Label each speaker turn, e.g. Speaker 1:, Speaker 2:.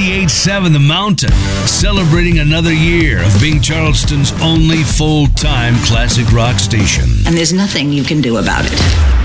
Speaker 1: 98.7 The Mountain, celebrating another year of being Charleston's only full-time classic rock station.
Speaker 2: And there's nothing you can do about it.